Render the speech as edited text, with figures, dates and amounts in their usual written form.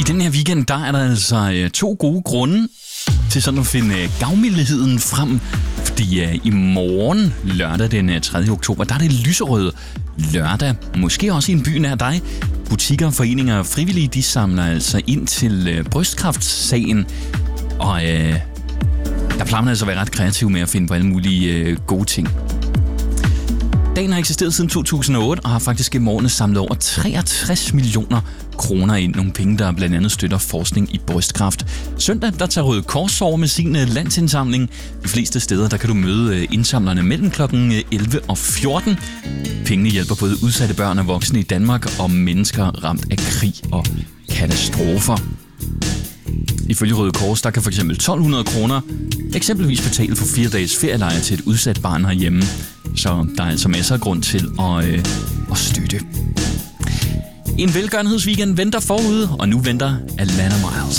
den her weekend, der er der altså 2 gode grunde til sådan at finde gavmildheden frem. Fordi i morgen, lørdag den 3. oktober, der er det lyserød lørdag. Måske også i en by nær dig. Butikker, foreninger og frivillige, de samler altså ind til brystkræftsagen. Og der plejer man altså at være ret kreativ med at finde på alle mulige gode ting. Dagen har eksisteret siden 2008 og har faktisk i morgen samlet over 63 millioner kroner ind. Nogle penge, der blandt andet støtter forskning i brystkræft. Søndag, der tager Røde Kors over med sin landsindsamling. De fleste steder, der kan du møde indsamlerne mellem kl. 11 og 14. Pengene hjælper både udsatte børn og voksne i Danmark og mennesker ramt af krig og katastrofer. Ifølge Røde Kors, der kan f.eks. 1.200 kroner eksempelvis betale for 4 dages ferielejre til et udsat barn herhjemme. Så der er altså masser af grund til at støtte. En velgørenhedsweekend venter forude, og nu venter Atlanta Miles.